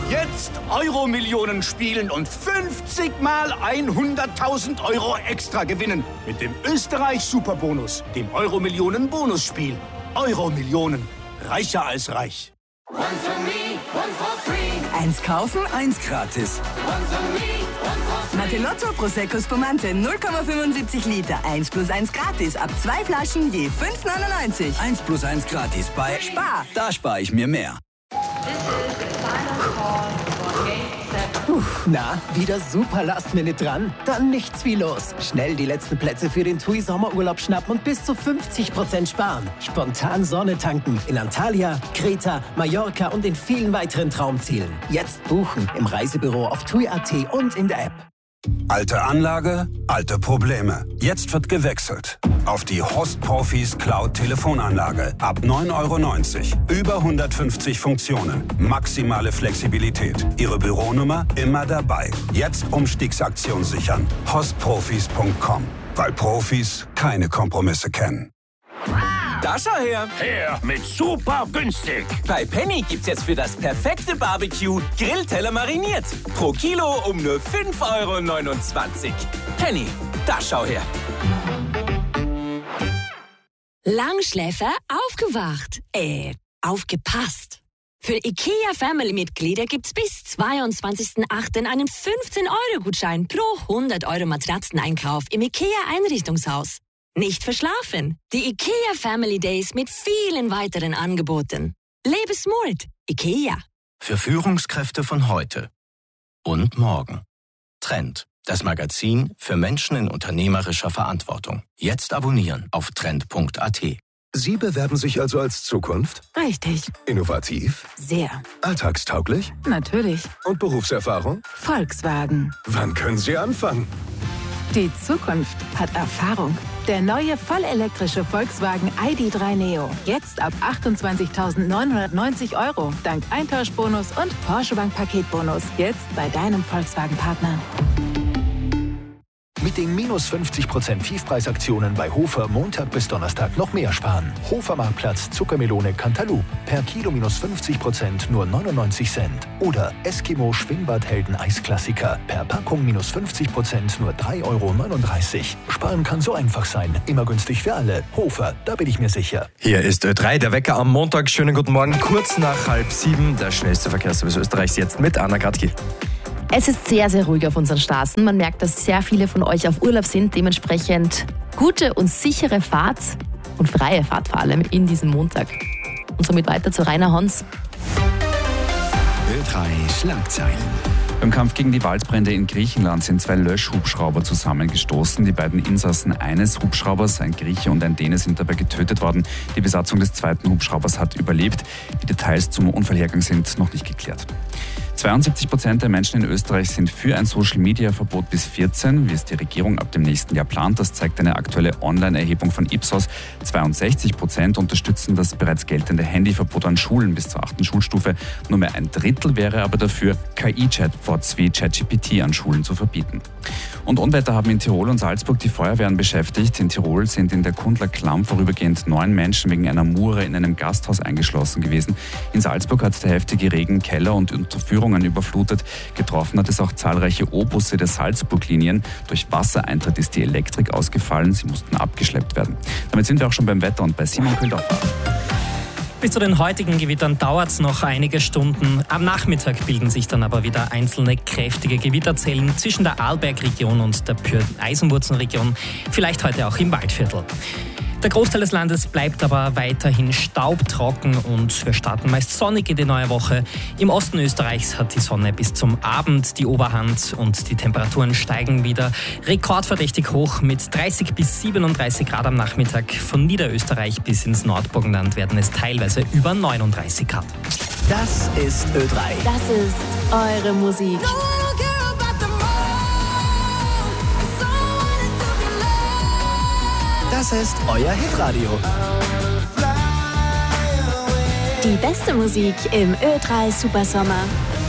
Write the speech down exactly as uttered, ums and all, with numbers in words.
Jetzt Euro-Millionen spielen und fünfzig mal hunderttausend Euro extra gewinnen. Mit dem Österreich-Superbonus, dem Euro-Millionen-Bonusspiel. Euro-Millionen. Reicher als reich. One for me, one for free. Eins kaufen, eins gratis. One for me, one for free. Matelotto Prosecco Spumante null Komma fünfundsiebzig Liter. eins plus eins gratis. Ab zwei Flaschen je fünf neunundneunzig. eins plus eins gratis bei Spar. Da spare ich mir mehr. Puh, na, wieder super Last-Minute dran? Dann nichts wie los. Schnell die letzten Plätze für den T U I Sommerurlaub schnappen und bis zu fünfzig Prozent sparen. Spontan Sonne tanken in Antalya, Kreta, Mallorca und in vielen weiteren Traumzielen. Jetzt buchen im Reisebüro auf T U I Punkt A T und in der App. Alte Anlage, alte Probleme. Jetzt wird gewechselt. Auf die Host Profis Cloud Telefonanlage. Ab neun Euro neunzig. Über hundertfünfzig Funktionen. Maximale Flexibilität. Ihre Büronummer immer dabei. Jetzt Umstiegsaktion sichern. hostprofis punkt com. Weil Profis keine Kompromisse kennen. Da schau her! Her mit super günstig. Bei Penny gibt's jetzt für das perfekte Barbecue Grillteller mariniert. Pro Kilo um nur fünf Euro neunundzwanzig. Penny, da schau her! Langschläfer aufgewacht. Äh, aufgepasst. Für IKEA Family-Mitglieder gibt's bis zweiundzwanzigsten achten einen fünfzehn Euro Gutschein pro hundert Euro Matratzeneinkauf im IKEA Einrichtungshaus. Nicht verschlafen. Die IKEA Family Days mit vielen weiteren Angeboten. Lebe smart. IKEA. Für Führungskräfte von heute und morgen. Trend. Das Magazin für Menschen in unternehmerischer Verantwortung. Jetzt abonnieren auf trend punkt a t. Sie bewerben sich also als Zukunft? Richtig. Innovativ? Sehr. Alltagstauglich? Natürlich. Und Berufserfahrung? Volkswagen. Wann können Sie anfangen? Die Zukunft hat Erfahrung. Der neue vollelektrische Volkswagen I D drei Neo. Jetzt ab achtundzwanzigtausendneunhundertneunzig Euro. Dank Eintauschbonus und Porsche Bank Paketbonus. Jetzt bei deinem Volkswagen-Partner. Mit den minus fünfzig Prozent Tiefpreisaktionen bei Hofer Montag bis Donnerstag noch mehr sparen. Hofer Marktplatz Zuckermelone Cantaloupe. Per Kilo minus fünfzig Prozent nur neunundneunzig Cent. Oder Eskimo Schwimmbadhelden Eisklassiker. Per Packung minus fünfzig Prozent nur drei Euro neununddreißig. Sparen kann so einfach sein. Immer günstig für alle. Hofer, da bin ich mir sicher. Hier ist Ö drei, der Wecker am Montag. Schönen guten Morgen. Kurz nach halb sieben. Der schnellste Verkehrsservice Österreichs jetzt mit Anna Gradki. Es ist sehr, sehr ruhig auf unseren Straßen. Man merkt, dass sehr viele von euch auf Urlaub sind. Dementsprechend gute und sichere Fahrt und freie Fahrt vor allem in diesem Montag. Und somit weiter zu Rainer Hans. Ö drei Schlagzeilen. Beim Kampf gegen die Waldbrände in Griechenland sind zwei Löschhubschrauber zusammengestoßen. Die beiden Insassen eines Hubschraubers, ein Grieche und ein Däne, sind dabei getötet worden. Die Besatzung des zweiten Hubschraubers hat überlebt. Die Details zum Unfallhergang sind noch nicht geklärt. zweiundsiebzig Prozent der Menschen in Österreich sind für ein Social-Media-Verbot bis vierzehn, wie es die Regierung ab dem nächsten Jahr plant. Das zeigt eine aktuelle Online-Erhebung von Ipsos. zweiundsechzig Prozent unterstützen das bereits geltende Handyverbot an Schulen bis zur achten Schulstufe. Nur mehr ein Drittel wäre aber dafür, K I-Chatbots wie ChatGPT an Schulen zu verbieten. Und Unwetter haben in Tirol und Salzburg die Feuerwehren beschäftigt. In Tirol sind in der Kundler Klamm vorübergehend neun Menschen wegen einer Mure in einem Gasthaus eingeschlossen gewesen. In Salzburg hat der heftige Regen Keller und Unterführungen überflutet. Getroffen hat es auch zahlreiche O-Busse der Salzburg-Linien. Durch Wassereintritt ist die Elektrik ausgefallen. Sie mussten abgeschleppt werden. Damit sind wir auch schon beim Wetter und bei Simon Kühldorfer. Bis zu den heutigen Gewittern dauert es noch einige Stunden. Am Nachmittag bilden sich dann aber wieder einzelne kräftige Gewitterzellen zwischen der Arlbergregion und der Eisenwurzenregion. Vielleicht heute auch im Waldviertel. Der Großteil des Landes bleibt aber weiterhin staubtrocken und wir starten meist sonnig in die neue Woche. Im Osten Österreichs hat die Sonne bis zum Abend die Oberhand und die Temperaturen steigen wieder rekordverdächtig hoch mit dreißig bis siebenunddreißig Grad am Nachmittag. Von Niederösterreich bis ins Nordburgenland werden es teilweise über neununddreißig Grad. Das ist Ö drei. Das ist eure Musik. Das ist euer Hitradio. Die beste Musik im Ö drei Supersommer.